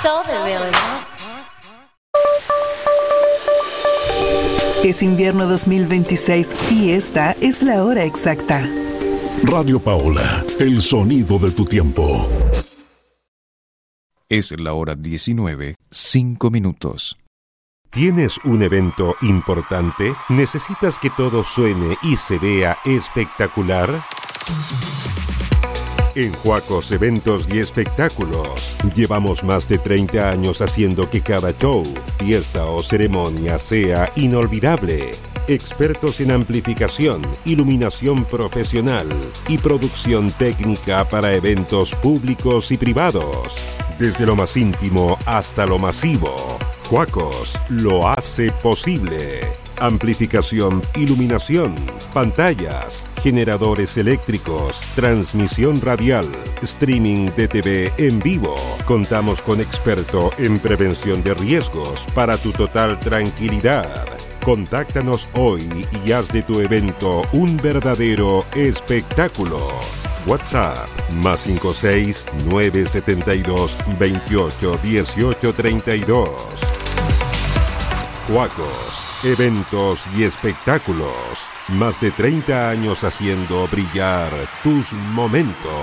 So they really know. Es invierno 2026 y esta es la hora exacta. Radio Paola, el sonido de tu tiempo. Es la hora 19, 5 minutos. ¿Tienes un evento importante? ¿Necesitas que todo suene y se vea espectacular? En Huacos Eventos y Espectáculos llevamos más de 30 años haciendo que cada show, fiesta o ceremonia sea inolvidable. Expertos en amplificación, iluminación profesional y producción técnica para eventos públicos y privados. Desde lo más íntimo hasta lo masivo, Huacos lo hace posible. Amplificación, iluminación, pantallas, generadores eléctricos, transmisión radial, streaming de TV en vivo. Contamos con experto en prevención de riesgos para tu total tranquilidad. Contáctanos hoy y haz de tu evento un verdadero espectáculo. WhatsApp +56 972 28 18 32. Huacos, eventos y espectáculos. Más de 30 años haciendo brillar tus momentos.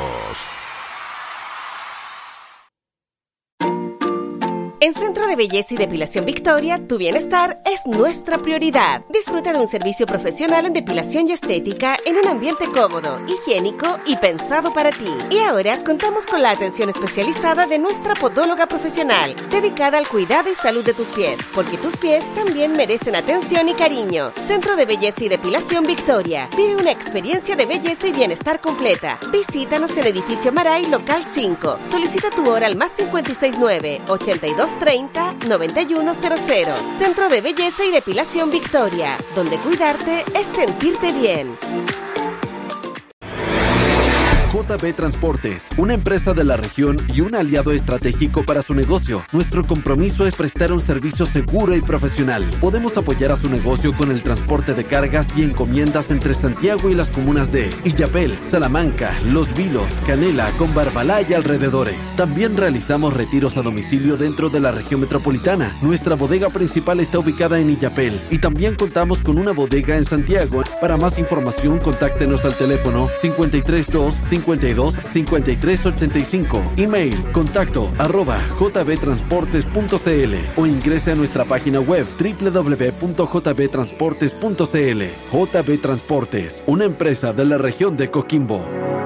En Centro de Belleza y Depilación Victoria, tu bienestar es nuestra prioridad. Disfruta de un servicio profesional en depilación y estética en un ambiente cómodo, higiénico y pensado para ti. Y ahora contamos con la atención especializada de nuestra podóloga profesional, dedicada al cuidado y salud de tus pies, porque tus pies también merecen atención y cariño. Centro de Belleza y Depilación Victoria. Vive una experiencia de belleza y bienestar completa. Visítanos en Edificio Maray, Local 5. Solicita tu hora al +569 82 30 9100. Centro de Belleza y Depilación Victoria, donde cuidarte es sentirte bien. JB Transportes, una empresa de la región y un aliado estratégico para su negocio. Nuestro compromiso es prestar un servicio seguro y profesional. Podemos apoyar a su negocio con el transporte de cargas y encomiendas entre Santiago y las comunas de Illapel, Salamanca, Los Vilos, Canela, Combarbalá y alrededores. También realizamos retiros a domicilio dentro de la región metropolitana. Nuestra bodega principal está ubicada en Illapel y también contamos con una bodega en Santiago. Para más información, contáctenos al teléfono 532 52 53 85. Email contacto@jbtransportes.cl o ingrese a nuestra página web www.jbtransportes.cl. JB Transportes, una empresa de la región de Coquimbo.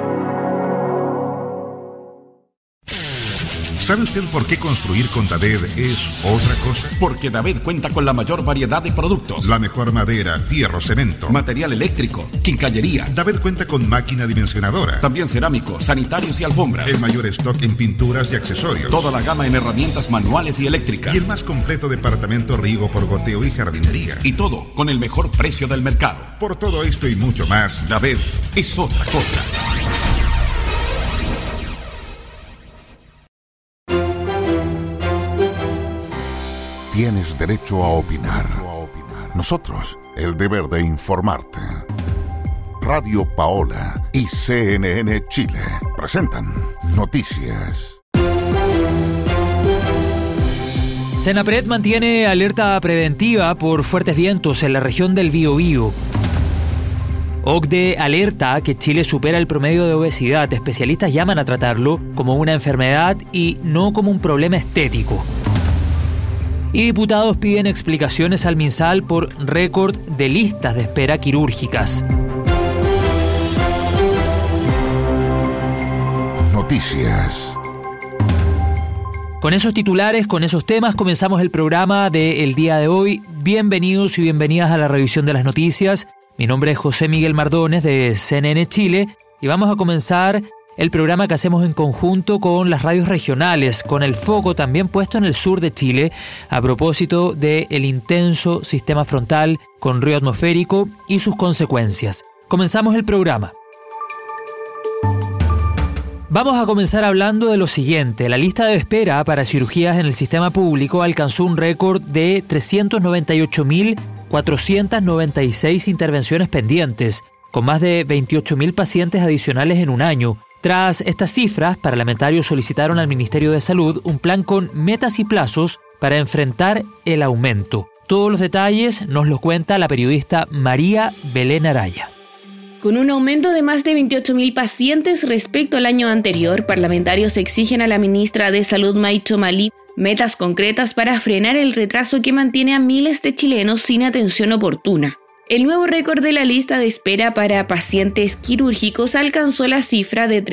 ¿Sabe usted por qué construir con David es otra cosa? Porque David cuenta con la mayor variedad de productos. La mejor madera, fierro, cemento, material eléctrico, quincallería. David cuenta con máquina dimensionadora. También cerámicos, sanitarios y alfombras. El mayor stock en pinturas y accesorios. Toda la gama en herramientas manuales y eléctricas. Y el más completo departamento riego por goteo y jardinería. Y todo con el mejor precio del mercado. Por todo esto y mucho más, David es otra cosa. Tienes derecho a opinar. Nosotros, el deber de informarte. Radio Paola y CNN Chile presentan Noticias. Senapred mantiene alerta preventiva por fuertes vientos en la región del Biobío. OCDE alerta que Chile supera el promedio de obesidad. Especialistas llaman a tratarlo como una enfermedad y no como un problema estético. Y diputados piden explicaciones al MinSal por récord de listas de espera quirúrgicas. Noticias. Con esos titulares, con esos temas, comenzamos el programa del día de hoy. Bienvenidos y bienvenidas a la revisión de las noticias. Mi nombre es José Miguel Mardones de CNN Chile y vamos a comenzar el programa que hacemos en conjunto con las radios regionales, con el foco también puesto en el sur de Chile, a propósito del intenso sistema frontal con río atmosférico y sus consecuencias. Comenzamos el programa. Vamos a comenzar hablando de lo siguiente. La lista de espera para cirugías en el sistema público alcanzó un récord de 398.496 intervenciones pendientes, con más de 28.000 pacientes adicionales en un año, Tras estas cifras, parlamentarios solicitaron al Ministerio de Salud un plan con metas y plazos para enfrentar el aumento. Todos los detalles nos los cuenta la periodista María Belén Araya. Con un aumento de más de 28.000 pacientes respecto al año anterior, parlamentarios exigen a la ministra de Salud, May Chomali, metas concretas para frenar el retraso que mantiene a miles de chilenos sin atención oportuna. El nuevo récord de la lista de espera para pacientes quirúrgicos alcanzó la cifra de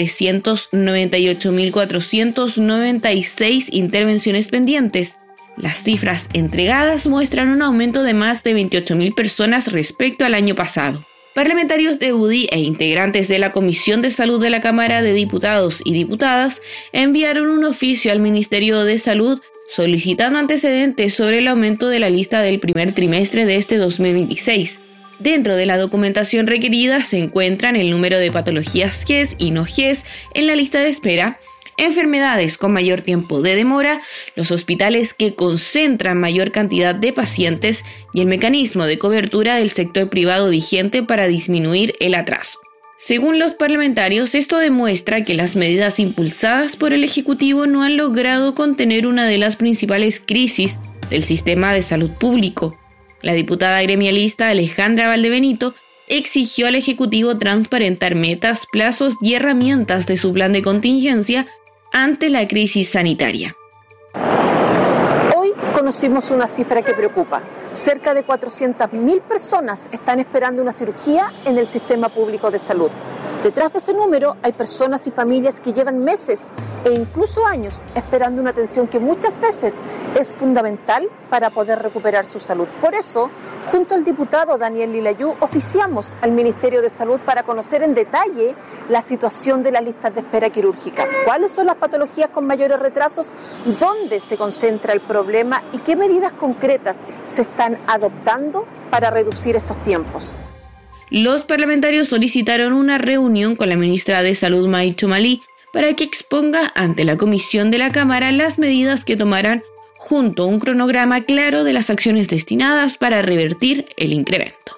398.496 intervenciones pendientes. Las cifras entregadas muestran un aumento de más de 28.000 personas respecto al año pasado. Parlamentarios de UDI e integrantes de la Comisión de Salud de la Cámara de Diputados y Diputadas enviaron un oficio al Ministerio de Salud solicitando antecedentes sobre el aumento de la lista del primer trimestre de este 2026. Dentro de la documentación requerida se encuentran el número de patologías GES y no GES en la lista de espera, enfermedades con mayor tiempo de demora, los hospitales que concentran mayor cantidad de pacientes y el mecanismo de cobertura del sector privado vigente para disminuir el atraso. Según los parlamentarios, esto demuestra que las medidas impulsadas por el Ejecutivo no han logrado contener una de las principales crisis del sistema de salud público. La diputada gremialista Alejandra Valdebenito exigió al Ejecutivo transparentar metas, plazos y herramientas de su plan de contingencia ante la crisis sanitaria. Hoy conocimos una cifra que preocupa. Cerca de 400.000 personas están esperando una cirugía en el sistema público de salud. Detrás de ese número hay personas y familias que llevan meses e incluso años esperando una atención que muchas veces es fundamental para poder recuperar su salud. Por eso, junto al diputado Daniel Lilayú, oficiamos al Ministerio de Salud para conocer en detalle la situación de las listas de espera quirúrgica. ¿Cuáles son las patologías con mayores retrasos? ¿Dónde se concentra el problema? ¿Y qué medidas concretas se están adoptando para reducir estos tiempos? Los parlamentarios solicitaron una reunión con la ministra de Salud, May Chomali, para que exponga ante la comisión de la Cámara las medidas que tomarán junto a un cronograma claro de las acciones destinadas para revertir el incremento.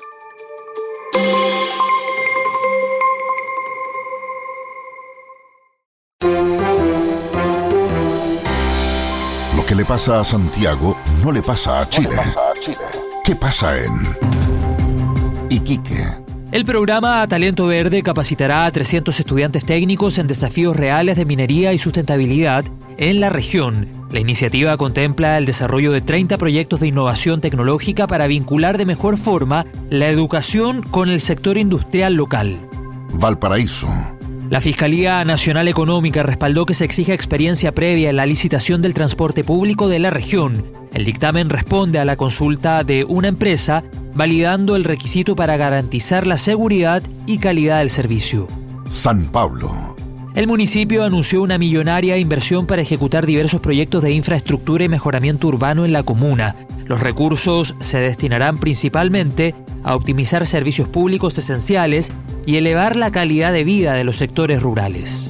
Lo que le pasa a Santiago no le pasa a Chile. ¿Qué pasa en Iquique? El programa Talento Verde capacitará a 300 estudiantes técnicos en desafíos reales de minería y sustentabilidad en la región. La iniciativa contempla el desarrollo de 30 proyectos de innovación tecnológica para vincular de mejor forma la educación con el sector industrial local. Valparaíso. La Fiscalía Nacional Económica respaldó que se exija experiencia previa en la licitación del transporte público de la región. El dictamen responde a la consulta de una empresa, validando el requisito para garantizar la seguridad y calidad del servicio. San Pablo. El municipio anunció una millonaria inversión para ejecutar diversos proyectos de infraestructura y mejoramiento urbano en la comuna. Los recursos se destinarán principalmente a optimizar servicios públicos esenciales y elevar la calidad de vida de los sectores rurales.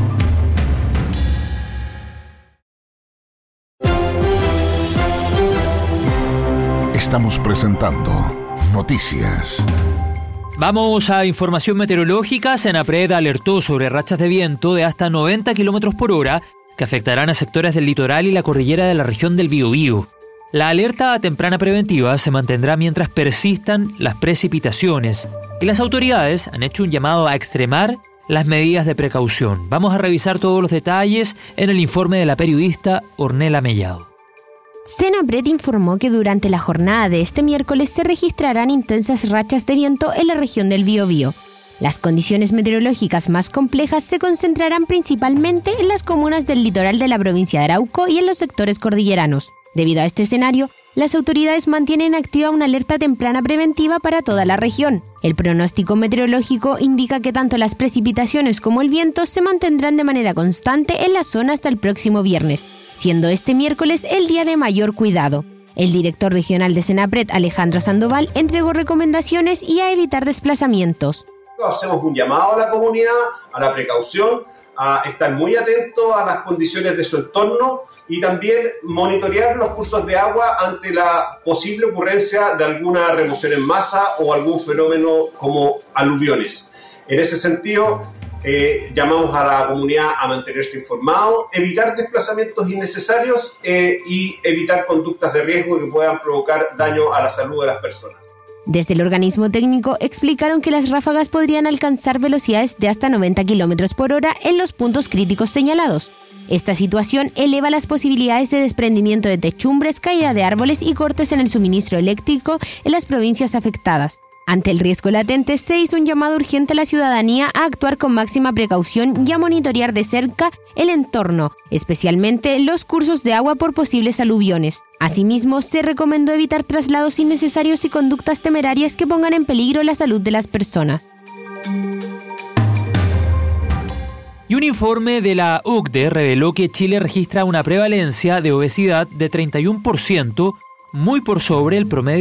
Estamos presentando Noticias. Vamos a información meteorológica. Senapred alertó sobre rachas de viento de hasta 90 km por hora que afectarán a sectores del litoral y la cordillera de la región del Biobío. La alerta temprana preventiva se mantendrá mientras persistan las precipitaciones y las autoridades han hecho un llamado a extremar las medidas de precaución. Vamos a revisar todos los detalles en el informe de la periodista Ornella Mellado. Senapred informó que durante la jornada de este miércoles se registrarán intensas rachas de viento en la región del Biobío. Las condiciones meteorológicas más complejas se concentrarán principalmente en las comunas del litoral de la provincia de Arauco y en los sectores cordilleranos. Debido a este escenario, las autoridades mantienen activa una alerta temprana preventiva para toda la región. El pronóstico meteorológico indica que tanto las precipitaciones como el viento se mantendrán de manera constante en la zona hasta el próximo viernes, siendo este miércoles el día de mayor cuidado. El director regional de Senapred, Alejandro Sandoval, entregó recomendaciones y a evitar desplazamientos. Hacemos un llamado a la comunidad, a la precaución, a estar muy atento a las condiciones de su entorno y también monitorear los cursos de agua ante la posible ocurrencia de alguna remoción en masa o algún fenómeno como aluviones. En ese sentido, Llamamos a la comunidad a mantenerse informado, evitar desplazamientos innecesarios y evitar conductas de riesgo que puedan provocar daño a la salud de las personas. Desde el organismo técnico explicaron que las ráfagas podrían alcanzar velocidades de hasta 90 km por hora en los puntos críticos señalados. Esta situación eleva las posibilidades de desprendimiento de techumbres, caída de árboles y cortes en el suministro eléctrico en las provincias afectadas. Ante el riesgo latente, se hizo un llamado urgente a la ciudadanía a actuar con máxima precaución y a monitorear de cerca el entorno, especialmente los cursos de agua por posibles aluviones. Asimismo, se recomendó evitar traslados innecesarios y conductas temerarias que pongan en peligro la salud de las personas. Y un informe de la UCDE reveló que Chile registra una prevalencia de obesidad de 31%, muy por sobre el promedio